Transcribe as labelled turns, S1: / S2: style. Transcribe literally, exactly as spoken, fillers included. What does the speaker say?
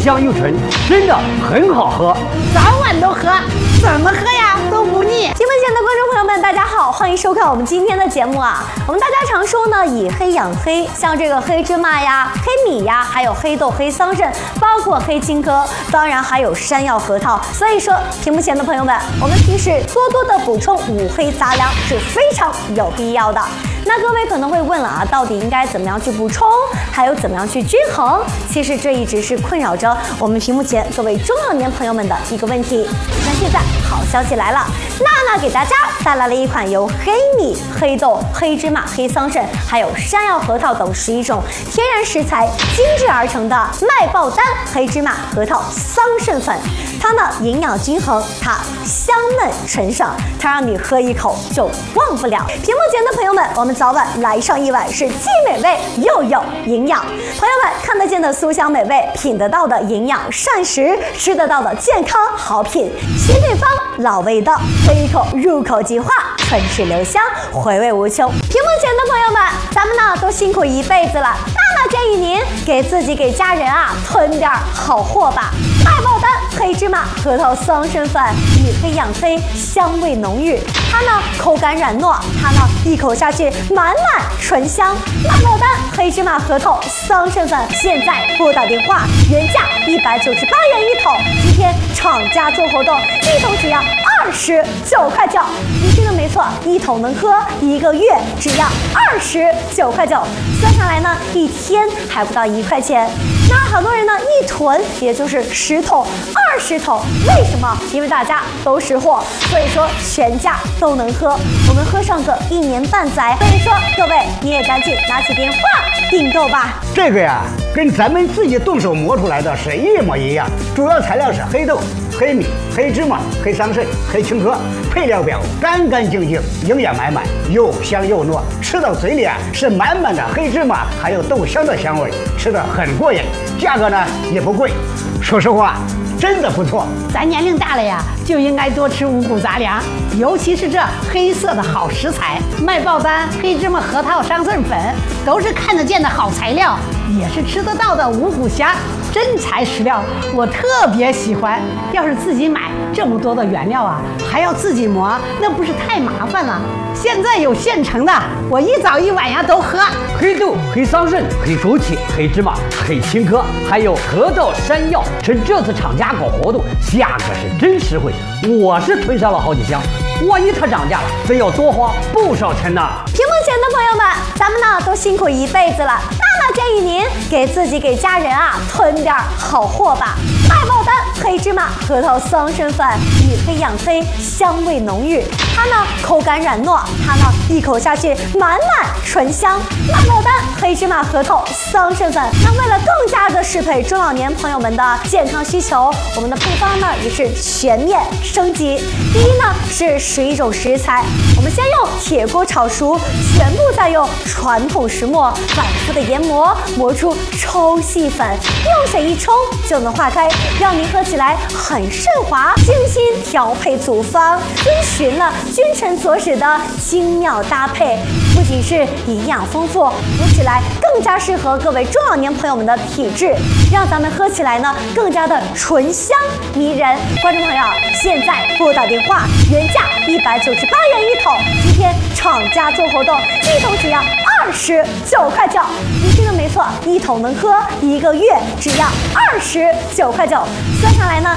S1: 香又纯，真的很好喝，
S2: 早晚都喝，怎么喝呀都不腻。
S3: 屏幕前的观众朋友们，大家好，欢迎收看我们今天的节目啊。我们大家常说呢，以黑养黑，像这个黑芝麻呀、黑米呀，还有黑豆、黑桑葚，包括黑青稞，当然还有山药、核桃。所以说，屏幕前的朋友们，我们平时多多的补充五黑杂粮是非常有必要的。那各位可能会问了啊，到底应该怎么样去补充，还有怎么样去均衡？其实这一直是困扰着我们屏幕前各位中老年朋友们的一个问题。那现在好消息来了，娜娜给大家带来了一款由黑米、黑豆、黑芝麻、黑桑葚，还有山药、核桃等十一种天然食材精制而成的麦爆丹黑芝麻、核桃、桑葚粉。它呢营养均衡，它香嫩纯爽，它让你喝一口就忘不了。屏幕前的朋友们，我们早晚来上一碗是既美味又有营养。朋友们看得见的酥香美味，品得到的营养膳食，吃得到的健康好品，新配方老味道，喝一口入口即化，唇齿留香，回味无穷。屏幕前的朋友们，咱们呢都辛苦一辈子了，娜娜建议您给自己给家人啊囤点好货吧。麦爆丹黑芝麻、核桃、桑葚粉，以黑养黑，香味浓郁。它呢口感软糯，它呢一口下去满满醇香。麦爆丹黑芝麻、核桃、桑葚粉，现在拨打电话，原价一百九十八元一桶，今天厂家做活动，一桶只要二十九块九。你听的没错，一桶能喝一个月，只要二十九块九。算下来呢，一天还不到一块钱。那好多人呢一囤也就是十桶、二十桶，为什么？因为大家都识货，所以说全家都能喝，我们喝上个一年半载。所以说各位你也赶紧拿起电话订购吧。
S4: 这个呀，跟咱们自己动手磨出来的是一模一样，主要材料是黑豆、黑米、黑芝麻、黑桑葚、黑青稞，配料表干干净净，营养满满，又香又糯，吃到嘴里啊是满满的黑芝麻还有豆香的香味，吃得很过瘾。价格呢也不贵，说实话真的不错。
S2: 咱年龄大了呀，就应该多吃五谷杂粮，尤其是这黑色的好食材，麦爆丹、黑芝麻、核桃、桑葚粉，都是看得见的好材料，也是吃得到的五谷虾，真材实料，我特别喜欢。要是自己买这么多的原料啊，还要自己磨，那不是太麻烦了？现在有现成的，我一早一晚呀都喝。
S1: 黑豆、黑桑葚、黑枸杞、黑芝麻、黑青稞，还有核桃、山药。趁这次厂家搞活动，价格是真实惠，我是囤上了好几箱。万一它涨价了，非要多花不少钱呢。
S3: 屏幕前的朋友们，咱们呢都辛苦一辈子了，娜娜建议您给自己给家人啊囤点好货吧。麦爆丹黑芝麻、核桃、桑葚粉，以黑养黑，香味浓郁。它呢口感软糯，它呢一口下去满满醇香。麦爆丹黑芝麻、核桃、桑葚粉，那为了更加的适配中老年朋友们的健康需求，我们的配方呢也是全面升级。第一呢是十一种食材，我们先用铁锅炒熟，全部再用传统石磨反复的研磨，磨出抽细粉，用水一冲就能化开，让您喝起来很顺滑。精心调配组方，遵循了君臣佐使的精妙搭配，不仅是营养丰富，喝起来更加适合各位中老年朋友们的体质，让咱们喝起来呢更加的醇香迷人。观众朋友，现在拨打电话，原价一百九十八元一桶，今天厂家做活动，一桶只要二十九块九。你听的没错，一桶能喝一个月，只要二十九块九。算下来呢，